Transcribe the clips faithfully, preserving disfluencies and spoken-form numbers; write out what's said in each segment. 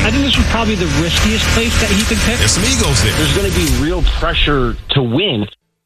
I think this was probably the riskiest place that he could pick. There's some egos there. There's going to be real pressure to win.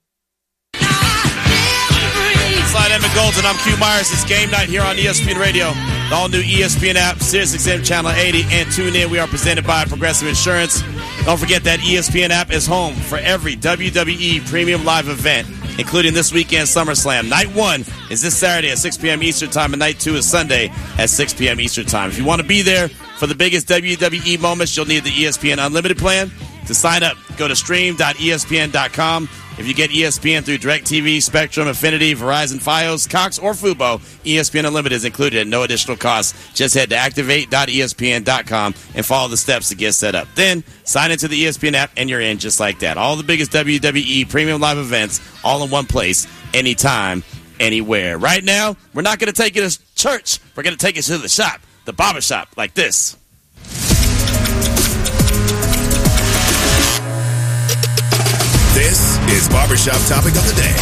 Slide Emmett Golden. I'm Q Myers. It's game night here on E S P N Radio. The all-new E S P N app, SiriusXM Channel eighty, and tune in. We are presented by Progressive Insurance. Don't forget that E S P N app is home for every W W E premium live event, including this weekend SummerSlam. Night one is this Saturday at six p.m. Eastern Time, and night two is Sunday at six p.m. Eastern Time. If you want to be there for the biggest W W E moments, you'll need the E S P N Unlimited plan. To sign up, go to stream dot E S P N dot com. If you get E S P N through DirecTV, Spectrum, Affinity, Verizon, Fios, Cox, or Fubo, E S P N Unlimited is included at no additional cost. Just head to activate dot E S P N dot com and follow the steps to get set up. Then, sign into the E S P N app, and you're in just like that. All the biggest W W E premium live events, all in one place, anytime, anywhere. Right now, we're not going to take it to church. We're going to take it to the shop, the barber shop, like this. This is Barbershop Topic of the Day.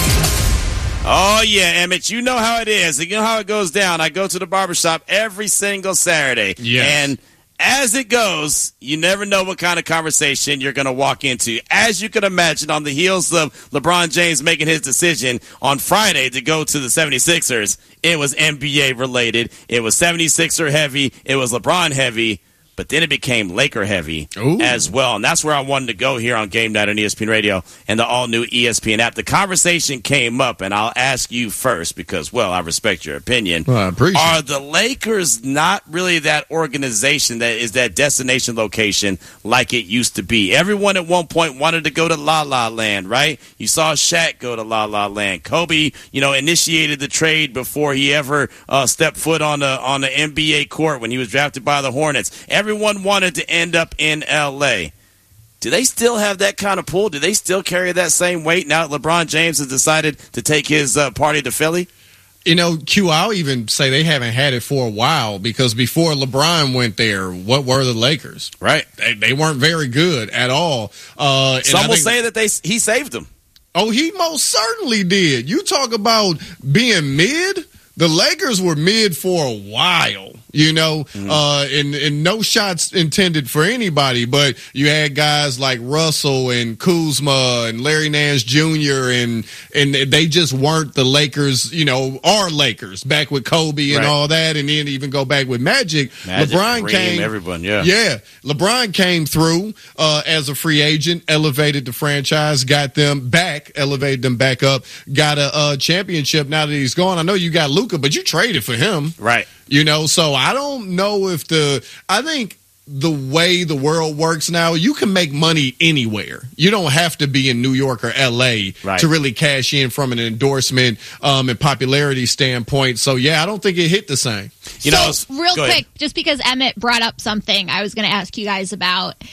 Oh, yeah, Emmett, you know how it is. You know how it goes down. I go to the barbershop every single Saturday. Yes. And as it goes, you never know what kind of conversation you're going to walk into. As you can imagine, on the heels of LeBron James making his decision on Friday to go to the seventy-sixers, it was N B A related. It was seventy-sixer heavy. It was LeBron heavy. But then it became Laker heavy Ooh. as well. And that's where I wanted to go here on Game Night on E S P N Radio and the all-new E S P N app. The conversation came up, and I'll ask you first because, well, I respect your opinion. Well, I appreciate Are it. the Lakers not really that organization that is that destination location like it used to be? Everyone at one point wanted to go to La La Land, right? You saw Shaq go to La La Land. Kobe, you know, initiated the trade before he ever uh, stepped foot on the, on the N B A court when he was drafted by the Hornets. Every Everyone wanted to end up in L A. Do they still have that kind of pull? Do they still carry that same weight now that LeBron James has decided to take his uh, party to Philly? You know, Q, I'll even say they haven't had it for a while because before LeBron went there, what were the Lakers? Right. They, they weren't very good at all. Uh, Some and will think, say that they he saved them. Oh, he most certainly did. You talk about being mid. The Lakers were mid for a while, you know, mm-hmm. uh, and, and no shots intended for anybody, but you had guys like Russell and Kuzma and Larry Nance Junior and and they just weren't the Lakers, you know, our Lakers back with Kobe and right. all that, and then even go back with Magic. Magic LeBron Kareem, came, everyone, yeah, yeah. LeBron came through uh, as a free agent, elevated the franchise, got them back, elevated them back up, got a, a championship. Now that he's gone, I know you got Luka, but you traded for him. Right. You know, so I don't know if the – I think the way the world works now, you can make money anywhere. You don't have to be in New York or L A right. to really cash in from an endorsement um, and popularity standpoint. So, yeah, I don't think it hit the same. You so, know, real quick, ahead. just because Emmett brought up something I was going to ask you guys about –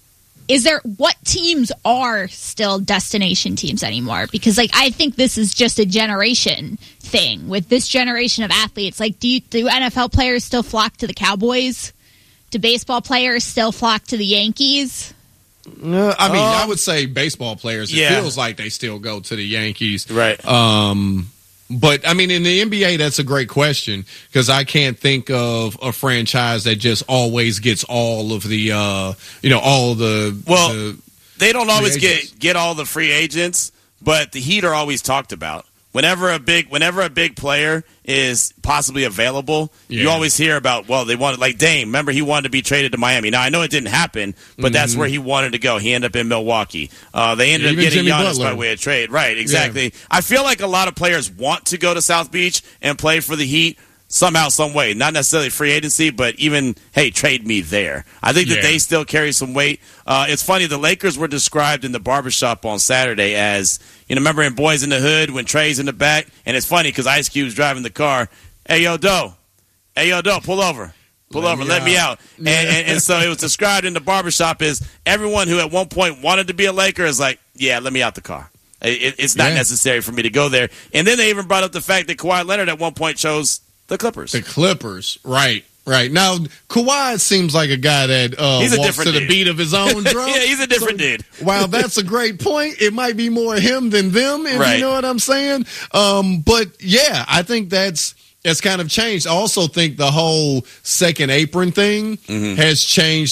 is there what teams are still destination teams anymore? Because like I think this is just a generation thing with this generation of athletes. Like, do you, do N F L players still flock to the Cowboys? Do baseball players still flock to the Yankees? Uh, I mean, um, I would say baseball players. It yeah. feels like they still go to the Yankees, right? Um, But, I mean, in the N B A, that's a great question because I can't think of a franchise that just always gets all of the, uh, you know, all the. Well, the they don't always agents. get get all the free agents, but the Heat are always talked about. Whenever a big whenever a big player is possibly available, yeah. you always hear about, well, they wanted, like Dame. Remember, he wanted to be traded to Miami. Now, I know it didn't happen, but mm-hmm. that's where he wanted to go. He ended up in Milwaukee. Uh, they ended Even up getting Jimmy Giannis Butler. by way of trade. Right, exactly. Yeah. I feel like a lot of players want to go to South Beach and play for the Heat somehow, some way. Not necessarily free agency, but even, hey, trade me there. I think that Yeah. they still carry some weight. Uh, it's funny, the Lakers were described in the barbershop on Saturday as, you know, remember in Boys in the Hood when Trey's in the back? And it's funny because Ice Cube's driving the car. Hey, yo, Doe. Hey, yo, Doe, pull over. Pull Let over, me let out. me out. And, and, and so it was described in the barbershop as everyone who at one point wanted to be a Laker is like, yeah, let me out the car. It, it's not Yeah. necessary for me to go there. And then they even brought up the fact that Kawhi Leonard at one point chose the Clippers. The Clippers, right. Right. Now, Kawhi seems like a guy that uh, He's a walks different to the dude. beat of his own drum. Yeah, he's a different so, dude. While that's a great point, it might be more him than them, if Right. you know what I'm saying. Um, but, yeah, I think that's that's kind of changed. I also think the whole second apron thing Mm-hmm. has changed